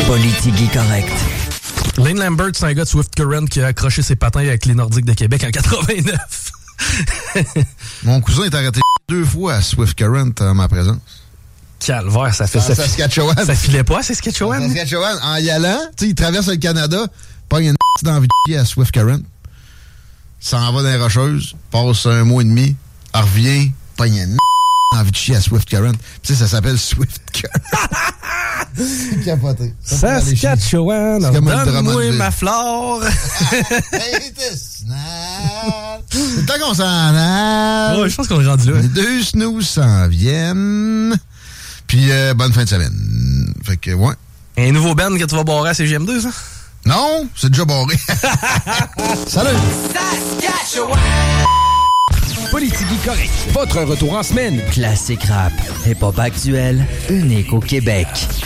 Politique correct. Lane Lambert, c'est un gars de Swift Current qui a accroché ses patins avec les Nordiques de Québec en 89. Mon cousin est arrêté 2 fois à Swift Current en ma présence. Calvaire, ça fait ça. Saskatchewan. Ça filait pas à Saskatchewan? Saskatchewan, en y allant, tu sais, il traverse le Canada, pogne une d'envie de pied à Swift Current, s'en va dans les Rocheuses, passe 1 mois et demi, revient, pogne une envie de chier à Swift Current. Puis ça s'appelle Swift Current. C'est capoté. Saskatchewan, donne-moi ma flore. C'est le temps qu'on s'en aille. Ouais, je pense qu'on est rendu là. Les 2 snooze s'en viennent. Puis bonne fin de semaine. Fait que, ouais. Un nouveau band que tu vas barrer à CGM2, ça? Non, c'est déjà barré. Salut! Saskatchewan! Politique correct. Votre retour en semaine. Classique rap. Hip-hop actuel. Unique au Québec.